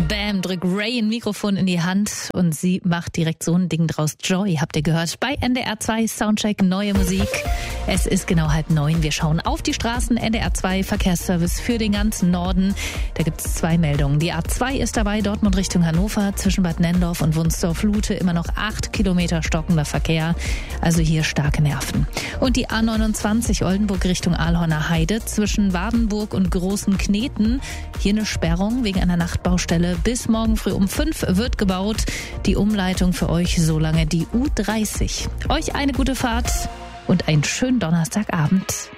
Bam, drückt Ray ein Mikrofon in die Hand und sie macht direkt so ein Ding draus. Joy, habt ihr gehört, bei NDR 2 Soundcheck, neue Musik. Es ist genau 8:30. Wir schauen auf die Straßen. NDR 2 Verkehrsservice für den ganzen Norden. Da gibt es 2 Meldungen. Die A2 ist dabei, Dortmund Richtung Hannover, zwischen Bad Nenndorf und Wunsdorf-Lute immer noch 8 Kilometer stockender Verkehr. Also hier starke Nerven. Und die A29 Oldenburg Richtung Aalhorner Heide, zwischen Wardenburg und Großen Kneten. Hier eine Sperrung wegen einer Nachtbaustelle. Bis morgen früh um 5 wird gebaut. Die Umleitung für euch so lange die U30. Euch eine gute Fahrt und einen schönen Donnerstagabend.